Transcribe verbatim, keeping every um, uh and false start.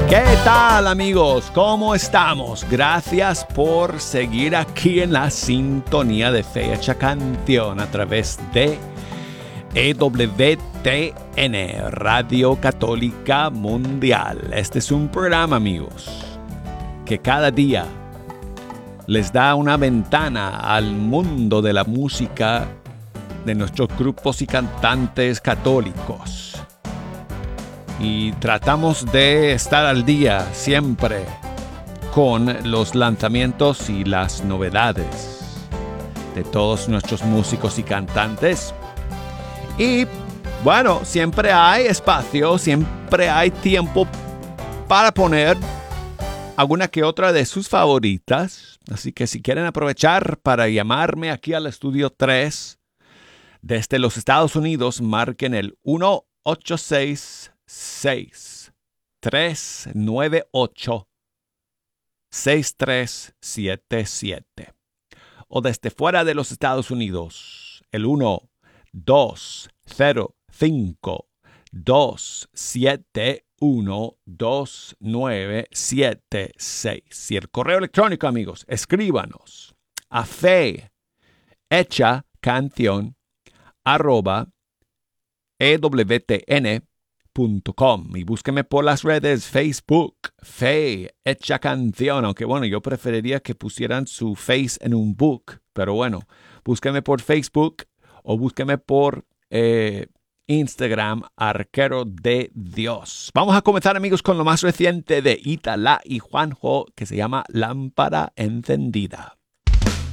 ¿Qué tal, amigos? ¿Cómo estamos? Gracias por seguir aquí en la sintonía de Fecha Canción a través de E W T N, Radio Católica Mundial. Este es un programa, amigos, que cada día les da una ventana al mundo de la música de nuestros grupos y cantantes católicos. Y tratamos de estar al día siempre con los lanzamientos y las novedades de todos nuestros músicos y cantantes. Y bueno, siempre hay espacio, siempre hay tiempo para poner alguna que otra de sus favoritas. Así que si quieren aprovechar para llamarme aquí al estudio tres desde los Estados Unidos, marquen el uno ocho seis seis tres nueve ocho seis tres siete siete. O desde fuera de los Estados Unidos, el uno dos cero cinco dos siete uno dos nueve siete seis. Y el correo electrónico, amigos, escríbanos a fe hecha canción arroba ewtn punto com y búsqueme por las redes Facebook, Fe Hecha Canción, aunque bueno, yo preferiría que pusieran su face en un book, pero bueno, búsqueme por Facebook o búsqueme por eh, Instagram, Arquero de Dios. Vamos a comenzar, amigos, con lo más reciente de Itala y Juanjo, que se llama Lámpara Encendida.